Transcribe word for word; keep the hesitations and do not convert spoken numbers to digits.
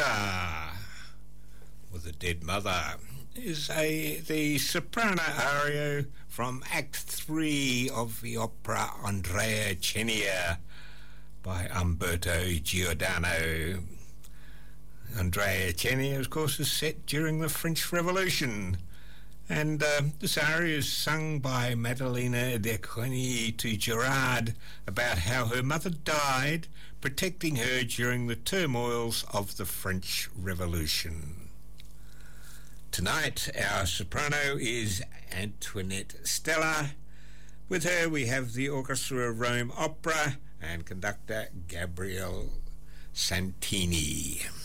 Margarita, or the Dead Mother, is a the soprano aria from Act Three of the opera Andrea Chenier by Umberto Giordano. Andrea Chenier, of course, is set during the French Revolution, and uh, this aria is sung by Madalena de Coigny to Gerard about how her mother died protecting her during the turmoils of the French Revolution. Tonight, our soprano is Antoinette Stella. With her, we have the Orchestra of Rome Opera and conductor Gabriel Santini.